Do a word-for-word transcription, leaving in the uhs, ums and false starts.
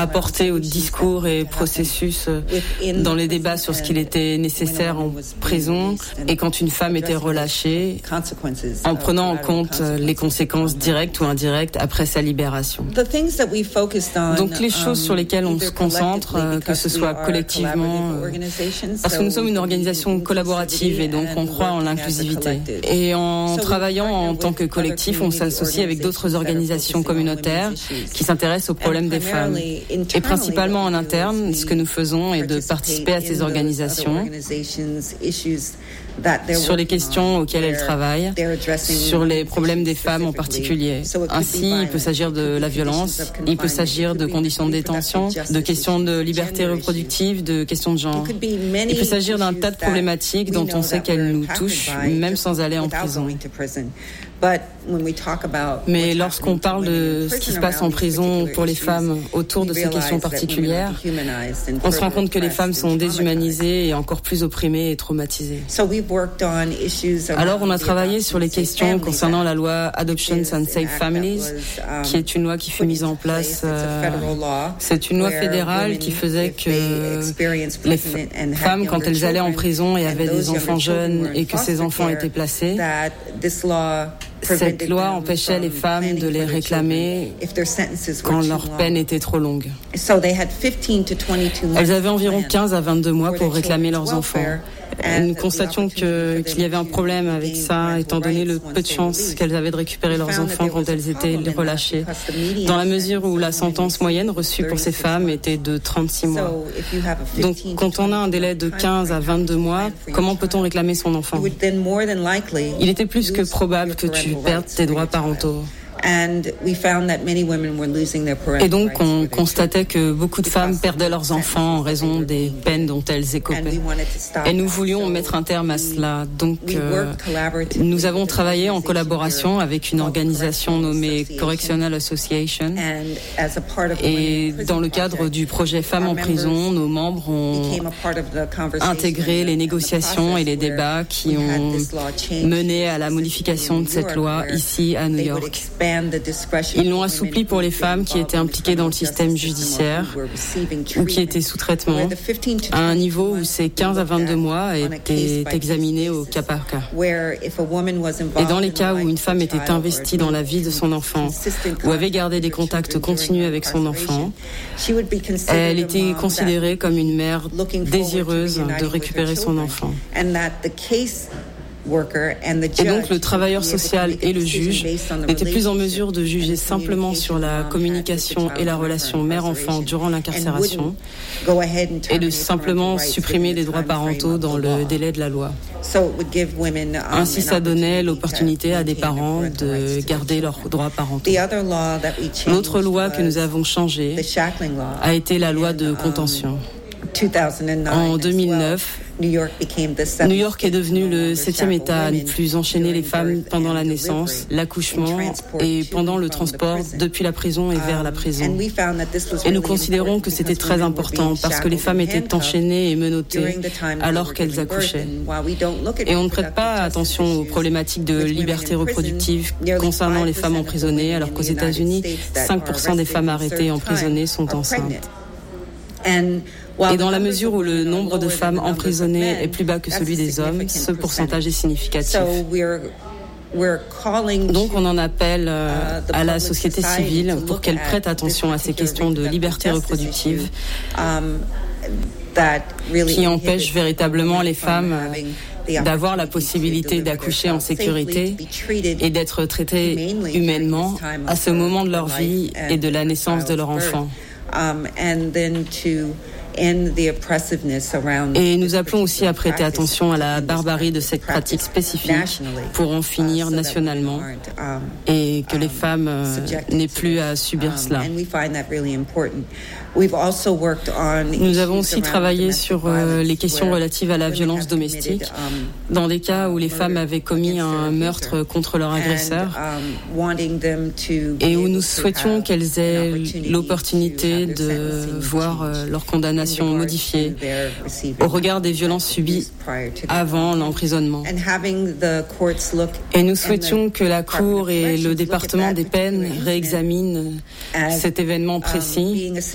apporté au discours et processus dans les débats sur ce qu'il était nécessaire en prison et quand une femme était relâchée, en prenant en compte les conséquences directes ou indirectes après sa libération. Donc les choses sur lesquelles on se concentre, que ce soit collectivement, parce que nous sommes une organisation collaborative et donc on croit en l'inclusivité. Et en travaillant en tant que collectif, on s'associe avec d'autres organisations communautaires qui s'intéressent aux problèmes des femmes. Et principalement en interne, ce que nous faisons est de participer à ces organisations sur les questions auxquelles elles travaillent, sur les problèmes des femmes en particulier. Ainsi, il peut s'agir de la violence, il peut s'agir de conditions de détention, de questions de liberté reproductive, de questions de genre. Il peut s'agir d'un tas de problématiques dont on sait qu'elles nous touchent, même sans aller en prison. Mais lorsqu'on parle de ce qui se passe en prison pour les femmes autour de ces questions particulières, on se rend compte que les femmes sont déshumanisées et encore plus opprimées et traumatisées. Alors on a travaillé sur les questions concernant la loi Adoptions and Safe Families, qui est une loi qui fut mise en place. Euh, c'est une loi fédérale qui faisait que les femmes, quand elles allaient en prison et avaient des enfants jeunes et que ces enfants étaient placés, cette loi empêchait les femmes de les réclamer quand leur peine était trop longue. Elles avaient environ quinze à vingt-deux mois pour réclamer leurs enfants. Nous constations que, qu'il y avait un problème avec ça, étant donné le peu de chance qu'elles avaient de récupérer leurs enfants quand elles étaient relâchées, dans la mesure où la sentence moyenne reçue pour ces femmes était de trente-six mois. Donc, quand on a un délai de quinze à vingt-deux mois, comment peut-on réclamer son enfant ? Il était plus que probable que tu perdes tes droits parentaux. Et donc, on constatait que beaucoup de femmes perdaient leurs enfants en raison des peines dont elles écopaient. Et nous voulions mettre un terme à cela. Donc, euh, nous avons travaillé en collaboration avec une organisation nommée Correctional Association. Et dans le cadre du projet Femmes en prison, nos membres ont intégré les négociations et les débats qui ont mené à la modification de cette loi ici à New York. Ils l'ont assoupli pour les femmes qui étaient impliquées dans le système judiciaire ou qui étaient sous traitement, à un niveau où ces quinze à vingt-deux mois étaient examinés au cas par cas. Et dans les cas où une femme était investie dans la vie de son enfant ou avait gardé des contacts continus avec son enfant, elle était considérée comme une mère désireuse de récupérer son enfant. Et donc le travailleur social et le juge n'étaient plus en mesure de juger simplement sur la communication et la relation mère-enfant durant l'incarcération et de simplement supprimer les droits parentaux dans le délai de la loi. Ainsi, ça donnait l'opportunité à des parents de garder leurs droits parentaux. L'autre loi que nous avons changée a été la loi de contention. En deux mille neuf, New York est devenu le septième État à ne plus enchaîner les femmes pendant la naissance, l'accouchement et pendant le transport depuis la prison et vers la prison. Et nous considérons que c'était très important parce que les femmes étaient enchaînées et menottées alors qu'elles accouchaient. Et on ne prête pas attention aux problématiques de liberté reproductive concernant les femmes emprisonnées, alors qu'aux États-Unis, cinq pour cent des femmes arrêtées et emprisonnées sont enceintes. Et dans la mesure où le nombre de femmes emprisonnées est plus bas que celui des hommes, ce pourcentage est significatif. Donc on en appelle euh, à la société civile pour qu'elle prête attention à ces questions de liberté reproductive qui empêchent véritablement les femmes d'avoir la possibilité d'accoucher en sécurité et d'être traitées humainement à ce moment de leur vie et de la naissance de leur enfant. Et nous appelons aussi à prêter attention à la barbarie de cette pratique spécifique pour en finir nationalement et que les femmes n'aient plus à subir cela. Nous avons aussi travaillé sur euh, les questions relatives à la violence domestique, dans des cas où les femmes avaient commis un meurtre contre leur agresseur et où nous souhaitions qu'elles aient l'opportunité de voir euh, leur condamnation modifiée au regard des violences subies avant l'emprisonnement. Et nous souhaitions que la Cour et le département des peines réexaminent cet événement précis